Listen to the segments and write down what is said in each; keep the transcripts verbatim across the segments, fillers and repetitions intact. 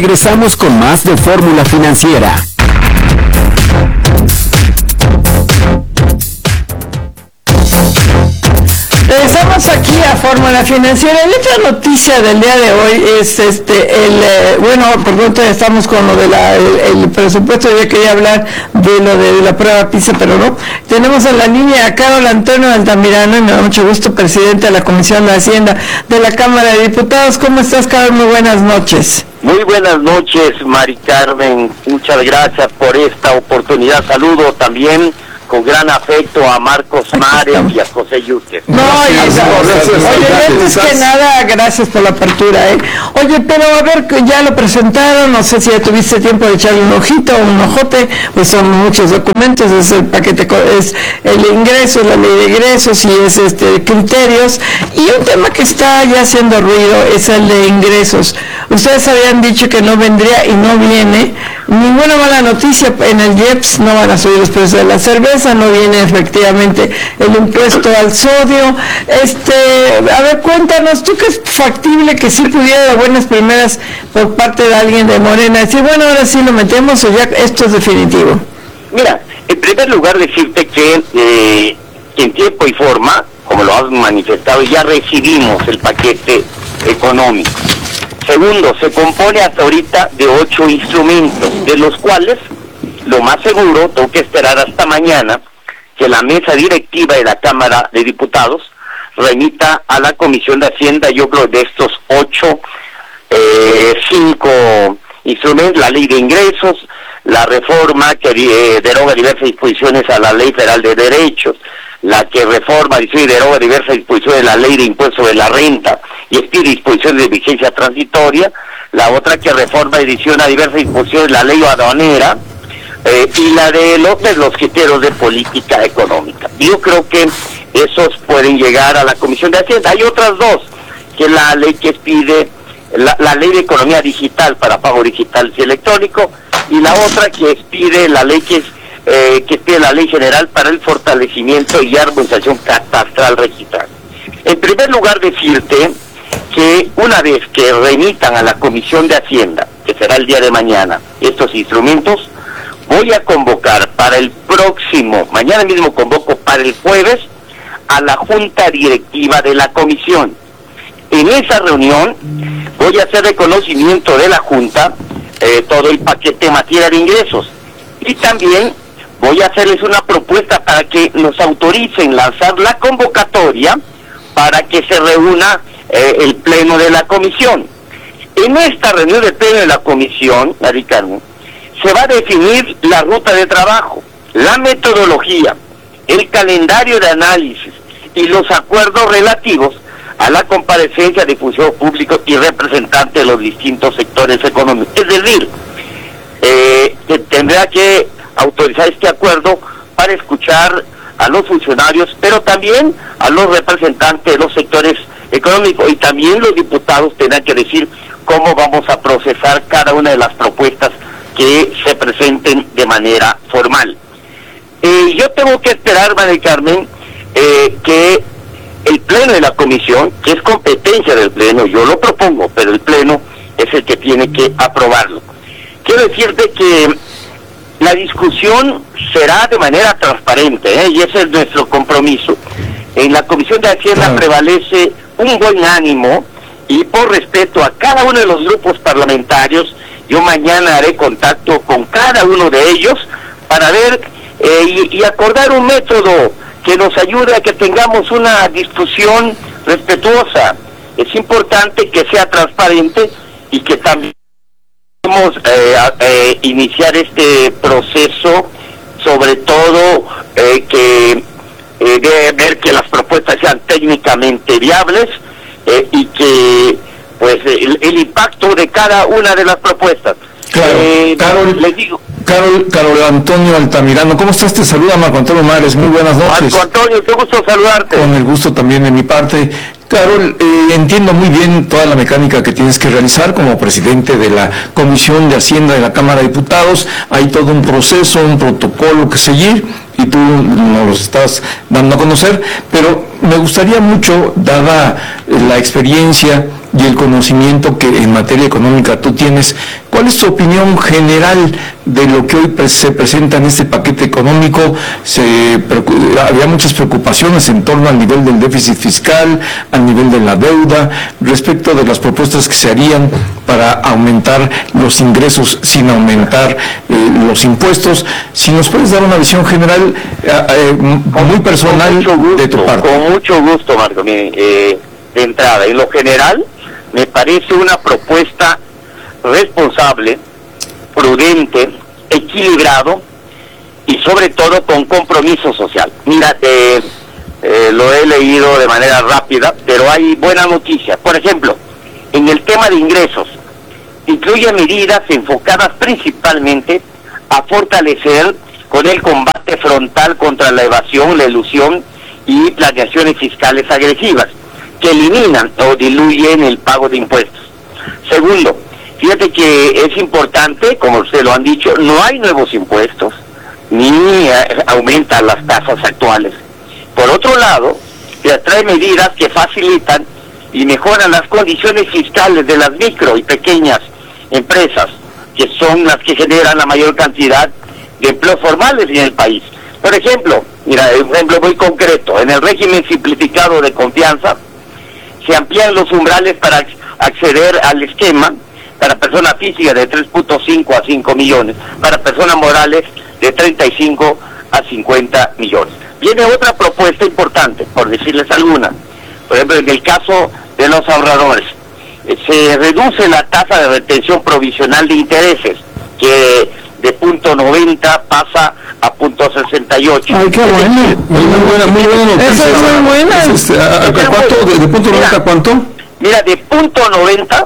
Regresamos con más de Fórmula Financiera. Regresamos aquí a Fórmula Financiera. La otra noticia del día de hoy es este el eh, bueno, por tanto estamos con lo de la el, el presupuesto. Yo quería hablar de lo de la prueba PISA, pero no. Tenemos en la línea a Carol Antonio Altamirano, y me da mucho gusto, presidente de la Comisión de Hacienda de la Cámara de Diputados. ¿Cómo estás, Carol? Muy buenas noches. Muy buenas noches, Mari Carmen. Muchas gracias por esta oportunidad. Saludo también con gran afecto a Marcos Mares y a José Yuste. No, oye, oye, antes que nada, gracias por la apertura, ¿eh? Oye, pero a ver, ya lo presentaron, no sé si ya tuviste tiempo de echarle un ojito o un ojote, pues son muchos documentos, es el paquete, es el ingreso, la ley de ingresos y es este criterios, y un tema que está ya haciendo ruido es el de ingresos. Ustedes habían dicho que no vendría y no viene. Ninguna mala noticia, en el I E P S no van a subir los precios de la cerveza, no viene efectivamente el impuesto al sodio. Este, a ver, cuéntanos, ¿tú crees factible que sí pudiera de buenas primeras por parte de alguien de Morena decir, bueno, ahora sí lo metemos o ya esto es definitivo? Mira, en primer lugar decirte que eh, en tiempo y forma, como lo has manifestado, ya recibimos el paquete económico. Segundo, se compone hasta ahorita de ocho instrumentos, de los cuales, lo más seguro, tengo que esperar hasta mañana, que la mesa directiva de la Cámara de Diputados remita a la Comisión de Hacienda, yo creo, de estos ocho, eh, cinco instrumentos: la ley de ingresos, la reforma que eh, deroga diversas disposiciones a la Ley Federal de Derechos, la que reforma y deroga diversas disposiciones de la Ley de Impuesto de la Renta y expide disposiciones de vigencia transitoria, la otra que reforma y adiciona diversas disposiciones de la Ley Aduanera, eh, y la de los, de los criterios de política económica. Yo creo que esos pueden llegar a la Comisión de Hacienda. Hay otras dos, que es la ley que expide, la, la Ley de Economía Digital para pago digital y electrónico, y la otra que expide la ley que es Eh, que pide la Ley General para el fortalecimiento y armonización catastral registral. En primer lugar, decirte que una vez que remitan a la Comisión de Hacienda, que será el día de mañana, estos instrumentos, voy a convocar para el próximo, mañana mismo convoco para el jueves, a la Junta Directiva de la Comisión. En esa reunión voy a hacer reconocimiento de la Junta, eh, todo el paquete de materia de ingresos, y también voy a hacerles una propuesta para que nos autoricen lanzar la convocatoria para que se reúna eh, el pleno de la comisión. En esta reunión del pleno de la comisión, Mari Carmen, se va a definir la ruta de trabajo, la metodología, el calendario de análisis y los acuerdos relativos a la comparecencia de funcionarios públicos y representantes de los distintos sectores económicos. Es decir, eh, que tendrá que autorizar este acuerdo para escuchar a los funcionarios, pero también a los representantes de los sectores económicos, y también los diputados tendrán que decir cómo vamos a procesar cada una de las propuestas que se presenten de manera formal. Eh, yo tengo que esperar, María Carmen, eh, que el pleno de la comisión, que es competencia del pleno, yo lo propongo, pero el pleno es el que tiene que aprobarlo. Quiero decirte que la discusión será de manera transparente, ¿eh? Y ese es nuestro compromiso. En la Comisión de Hacienda claro. prevalece un buen ánimo, y por respeto a cada uno de los grupos parlamentarios, yo mañana haré contacto con cada uno de ellos para ver eh, y, y acordar un método que nos ayude a que tengamos una discusión respetuosa. Es importante que sea transparente y que también Vamos eh, a eh, iniciar este proceso, sobre todo eh, que eh, debe ver que las propuestas sean técnicamente viables eh, y que pues el, el impacto de cada una de las propuestas. Claro, eh, Carol, les digo. Carol, Carol Antonio Altamirano, ¿cómo estás? Te saluda Marco Antonio Mares, muy buenas noches. Marco Antonio, qué gusto saludarte. Con el gusto también de mi parte. Carol, eh, entiendo muy bien toda la mecánica que tienes que realizar como presidente de la Comisión de Hacienda de la Cámara de Diputados. Hay todo un proceso, un protocolo que seguir y tú nos lo estás dando a conocer, pero me gustaría mucho, dada la experiencia y el conocimiento que en materia económica tú tienes, ¿cuál es tu opinión general de lo que hoy se presenta en este paquete económico? Se, había muchas preocupaciones en torno al nivel del déficit fiscal, al nivel de la deuda, respecto de las propuestas que se harían para aumentar los ingresos sin aumentar eh, los impuestos. Si nos puedes dar una visión general eh, eh, muy personal gusto, de tu parte. Con mucho gusto, Marco. Eh, de entrada, en lo general, me parece una propuesta responsable, prudente, equilibrado y sobre todo con compromiso social. Mira, eh, eh, lo he leído de manera rápida, pero hay buenas noticias. Por ejemplo, en el tema de ingresos, incluye medidas enfocadas principalmente a fortalecer con el combate frontal contra la evasión, la elusión y planeaciones fiscales agresivas, que eliminan o diluyen el pago de impuestos. Segundo, fíjate que es importante, como ustedes lo han dicho, no hay nuevos impuestos, ni eh, aumentan las tasas actuales. Por otro lado, se trae medidas que facilitan y mejoran las condiciones fiscales de las micro y pequeñas empresas, que son las que generan la mayor cantidad de empleos formales en el país. Por ejemplo, mira, un ejemplo muy concreto, en el régimen simplificado de confianza, se amplían los umbrales para acceder al esquema para personas físicas de tres punto cinco a cinco millones, para personas morales de treinta y cinco a cincuenta millones. Viene otra propuesta importante, por decirles alguna. Por ejemplo, en el caso de los ahorradores, se reduce la tasa de retención provisional de intereses, que de punto noventa pasa a punto sesenta y ocho. Ay, qué bueno. Muy buena, muy buena noticia. Esa es muy buena. Es, es, ¿a, a cuánto? ¿De, de punto noventa a cuánto? Mira, de punto noventa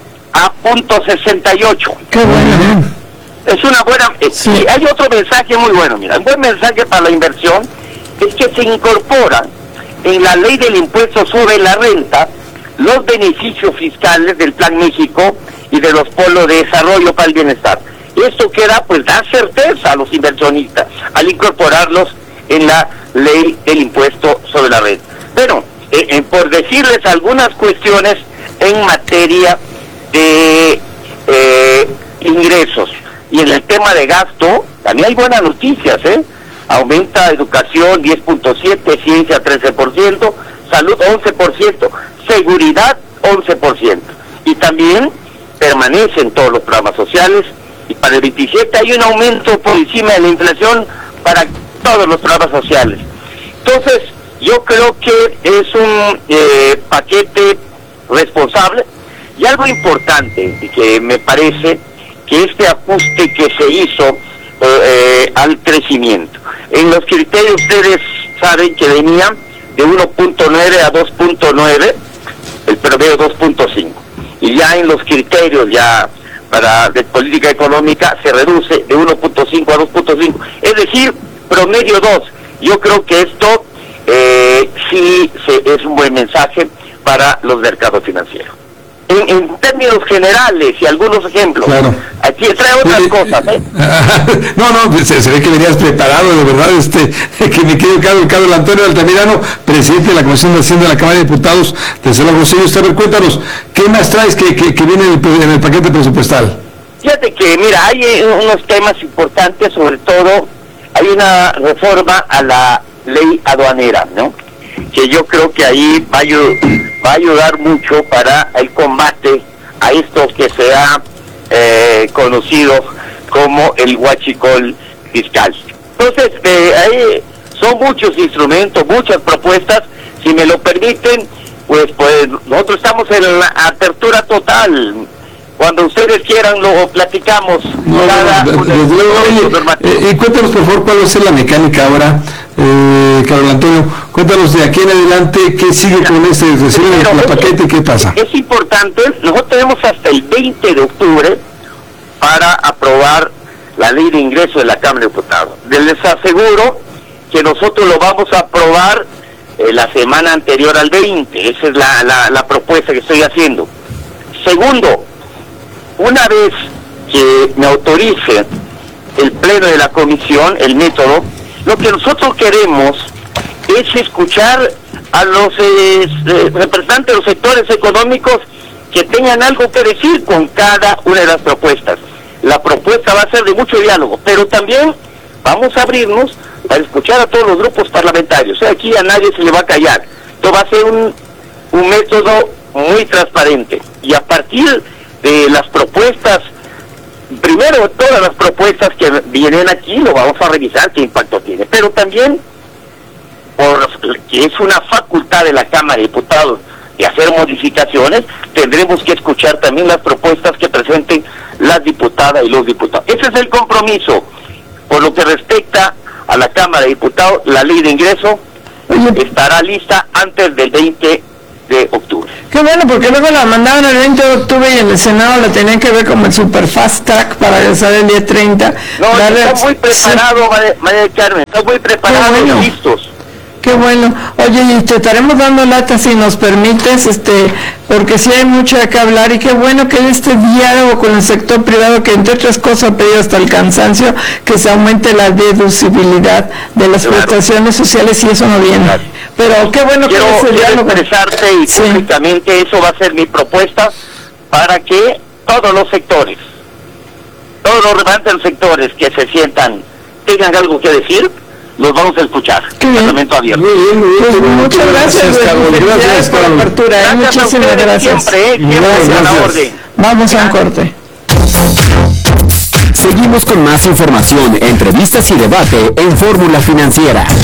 a punto sesenta y ocho. Qué bueno. Es una buena... Eh, sí. Y hay otro mensaje muy bueno, mira. Un buen mensaje para la inversión es que se incorpora en la ley del impuesto sobre la renta los beneficios fiscales del Plan México y de los polos de desarrollo para el bienestar. Esto queda, pues, da certeza a los inversionistas al incorporarlos en la ley del impuesto sobre la renta. Pero, eh, eh, por decirles algunas cuestiones en materia de eh, ingresos y en el tema de gasto, también hay buenas noticias, ¿eh? Aumenta educación diez punto siete, ciencia trece por ciento, salud once por ciento, seguridad once por ciento. Y también permanecen todos los programas sociales, y para el veintisiete hay un aumento por encima de la inflación para todos los programas sociales. Entonces, yo creo que es un eh, paquete responsable, y algo importante que me parece que este ajuste que se hizo eh, al crecimiento, en los criterios ustedes saben que venían de uno punto nueve a dos punto nueve, el promedio dos punto cinco, y ya en los criterios ya para de política económica se reduce de uno punto cinco a dos punto cinco, es decir, promedio dos. Yo creo que esto eh, sí se, es un buen mensaje para los mercados financieros. En, en términos generales y algunos ejemplos, claro. Aquí trae otras eh, cosas, ¿eh? No, no, se, se ve que venías preparado, de verdad, este, que me quede claro, Carlos Antonio Altamirano, presidente de la Comisión de Hacienda de la Cámara de Diputados, desde luego, sí, usted, cuéntanos, ¿qué más traes que, que, que viene en el, en el paquete presupuestal? Fíjate que, mira, hay eh, unos temas importantes, sobre todo, hay una reforma a la ley aduanera, ¿no? Que yo creo que ahí va a, va a ayudar mucho para el combate a esto que se ha eh, conocido como el huachicol fiscal. Entonces, eh, ahí son muchos instrumentos, muchas propuestas. Si me lo permiten, pues pues nosotros estamos en la apertura total. Cuando ustedes quieran lo platicamos. No, cada no, desde luego, oye, eh, y cuéntanos por favor cuál va a ser la mecánica ahora, eh, Carlos Antonio, cuéntanos de aquí en adelante qué sigue Mira, con este reciben el, el paquete, qué pasa. Es importante, nosotros tenemos hasta el veinte de octubre para aprobar la ley de ingreso de la Cámara de Diputados. Les aseguro que nosotros lo vamos a aprobar eh, la semana anterior al veinte. Esa es la, la, la propuesta que estoy haciendo. Segundo, una vez que me autorice el pleno de la comisión, el método, lo que nosotros queremos es escuchar a los eh, representantes de los sectores económicos que tengan algo que decir con cada una de las propuestas. La propuesta va a ser de mucho diálogo, pero también vamos a abrirnos para escuchar a todos los grupos parlamentarios. O sea, aquí a nadie se le va a callar. Esto va a ser un, un método muy transparente. Y a partir de las propuestas, primero todas las propuestas que vienen aquí, lo vamos a revisar qué impacto tiene. Pero también, porque es una facultad de la Cámara de Diputados de hacer modificaciones, tendremos que escuchar también las propuestas que presenten las diputadas y los diputados. Ese es el compromiso. Por lo que respecta a la Cámara de Diputados, la ley de ingreso Oye. estará lista antes del veinte de octubre. Qué bueno, porque luego la mandaban el veinte de octubre y en el Senado la tenían que ver como el super fast track para regresar el día treinta. No, está muy preparado, sí. María del Carmen, está muy preparado y bueno. listos. Qué bueno. Oye, y te estaremos dando lata si nos permites, este, porque sí hay mucho de qué hablar, y qué bueno que en este diálogo con el sector privado, que entre otras cosas ha pedido hasta el cansancio que se aumente la deducibilidad de las claro. prestaciones sociales, y eso no viene. Claro. Pero qué bueno quiero, que ese quiero diálogo... expresarte y sí. públicamente, eso va a ser mi propuesta para que todos los sectores, todos los representantes de los sectores que se sientan, tengan algo que decir, los vamos a escuchar. Parlamento abierto. Muy bien, muy bien. Pues muchas gracias, Carlos. Gracias, gracias por la apertura. ¿eh? Gracias Muchísimas gracias. Siempre, ¿eh? Siempre gracias. A la orden. Vamos a un corte. Seguimos con más información, entrevistas y debate en Fórmula Financiera.